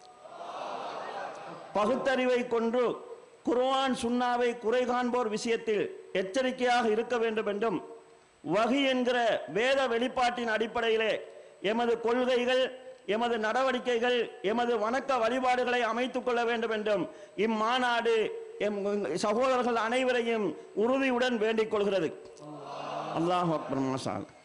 பகுத்தறிவை கொண்டு குர்ஆன் சுன்னாவை குறை காண்போர் விஷயத்தில் எச்சரிக்கையாக இருக்க வேண்டும் என்றும் வஹி என்கிற வேத வெளிப்பாட்டின் அடிப்படையிலே எமது கொள்கைகள், எமது நடவடிக்கைகள், எமது வணக்க வழிபாடுகளை அமைத்துக் கொள்ள வேண்டும் என்றும் இம்மாநாடு சகோதரர்கள் அனைவரையும் உறுதியுடன் வேண்டிக் கொள்கிறது. அல்லாஹ் அக்பர். மாஷா அல்லாஹ்.